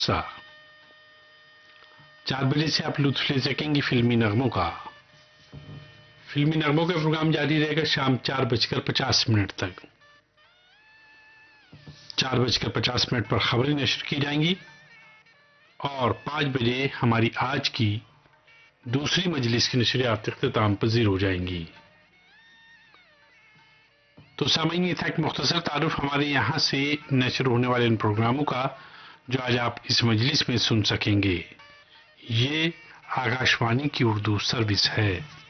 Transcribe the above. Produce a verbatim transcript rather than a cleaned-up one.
सा चार बजे से आप लुत्फ ले सकेंगे फिल्मी नगमों का। फिल्मी नगमों का प्रोग्राम जारी रहेगा शाम चार बजकर पचास मिनट तक। चार बजकर पचास मिनट पर खबरें नशर की जाएंगी और पाँच बजे हमारी आज की दूसरी मजलिस की नशरियात इख्तिताम पजीर हो जाएंगी। तो सामईन, ये था एक मुख्तसर तारुफ हमारे यहाँ से नशर होने वाले इन प्रोग्रामों का जो आज आप इस मजलिस में सुन सकेंगे। ये आकाशवाणी की उर्दू सर्विस है।